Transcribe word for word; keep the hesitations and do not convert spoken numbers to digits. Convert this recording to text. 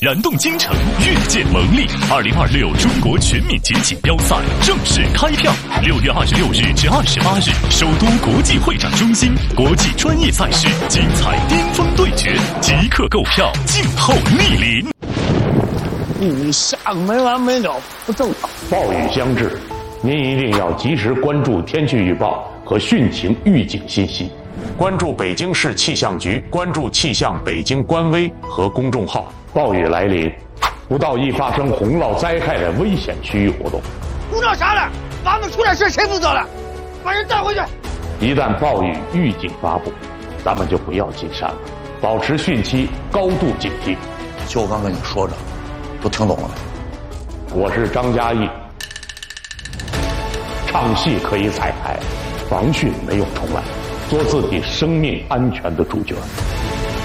燃动京城，越见蒙力。二零二六中国全民锦锦标赛正式开票，六月二十六日至二十八日，首都国际会展中心，国际专业赛事，精彩巅峰对决，即刻购票，静候莅临。 你下个没完没了，不正常。 暴雨将至，您一定要及时关注天气预报和汛情预警信息。关注北京市气象局，关注气象北京官微和公众号。暴雨来临，不到易发生洪涝灾害的危险区域活动。 胡闹啥了？咱们出点事谁负责了？把人带回去。 一旦暴雨预警发布，咱们就不要进山了，保持汛期高度警惕。 就我刚跟你说着，都听懂了没？ 我是张嘉译。唱戏可以彩排，防汛没有重来，做自己生命安全的主角。